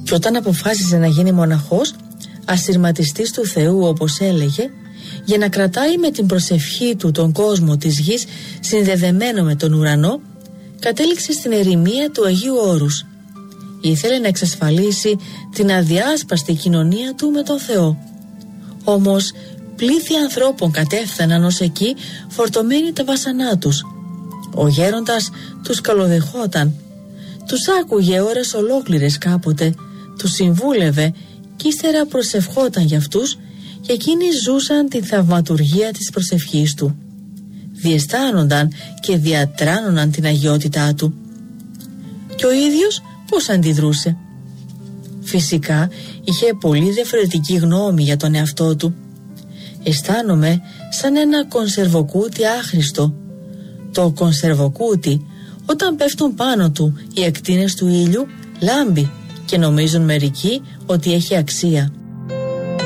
Και όταν αποφάσισε να γίνει μοναχός, ασυρματιστής του Θεού όπως έλεγε, για να κρατάει με την προσευχή του τον κόσμο της γης συνδεδεμένο με τον ουρανό, κατέληξε στην ερημία του Αγίου Όρους. Ήθελε να εξασφαλίσει την αδιάσπαστη κοινωνία του με τον Θεό. Όμως πλήθη ανθρώπων κατέφθαναν ως εκεί φορτωμένοι τα βάσανά τους. Ο γέροντας τους καλοδεχόταν, τους άκουγε ώρες ολόκληρες κάποτε, τους συμβούλευε κι ύστερα προσευχόταν για αυτούς και εκείνοι ζούσαν την θαυματουργία της προσευχής του. Διαισθάνονταν και διατράνωναν την αγιότητά του. Και ο ίδιος πώς αντιδρούσε? Φυσικά είχε πολύ διαφορετική γνώμη για τον εαυτό του. Αισθάνομαι σαν ένα κονσερβοκούτι άχρηστο. Το κονσερβοκούτι, όταν πέφτουν πάνω του οι ακτίνες του ήλιου, λάμπει και νομίζουν μερικοί ότι έχει αξία.